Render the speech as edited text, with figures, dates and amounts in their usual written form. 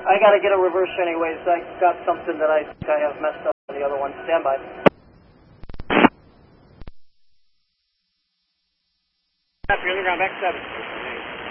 I got to get a reverse anyways. I got something that I think I have messed up on the other one. Stand by. Underground, back 7.